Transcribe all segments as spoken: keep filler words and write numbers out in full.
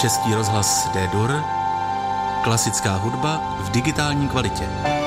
Český rozhlas D-Dur, klasická hudba v digitální kvalitě.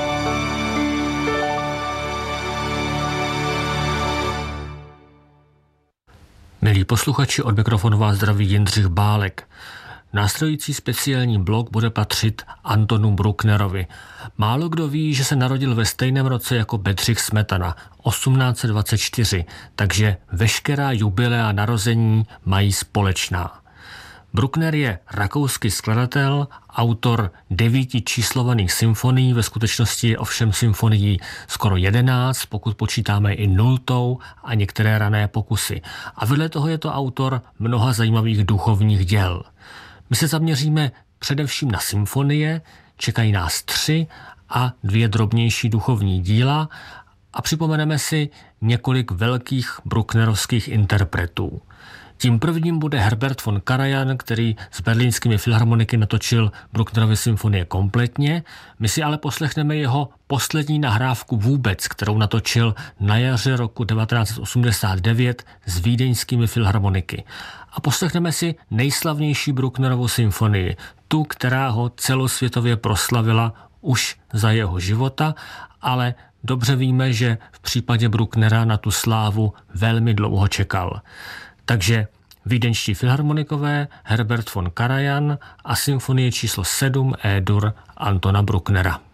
Milí posluchači, od mikrofonu vás zdraví Jindřich Bálek. Následující speciální blok bude patřit Antonu Brucknerovi. Málo kdo ví, že se narodil ve stejném roce jako Bedřich Smetana, osmnáct set dvacet čtyři, takže veškerá jubilea narození mají společná. Bruckner je rakouský skladatel, autor devíti číslovaných symfonií, ve skutečnosti je ovšem symfonií skoro jedenáct, pokud počítáme i nultou a některé rané pokusy. A vedle toho je to autor mnoha zajímavých duchovních děl. My se zaměříme především na symfonie, čekají nás tři a dvě drobnější duchovní díla a připomeneme si několik velkých brucknerovských interpretů. Tím prvním bude Herbert von Karajan, který s berlínskými filharmoniky natočil Brucknerovy symfonie kompletně. My si ale poslechneme jeho poslední nahrávku vůbec, kterou natočil na jaře roku devatenáct set osmdesát devět s vídeňskými filharmoniky. A poslechneme si nejslavnější Brucknerovu symfonii, tu, která ho celosvětově proslavila už za jeho života, ale dobře víme, že v případě Brucknera na tu slávu velmi dlouho čekal. Takže vídeňští filharmonikové, Herbert von Karajan a symfonie číslo sedm E-dur Antona Brucknera.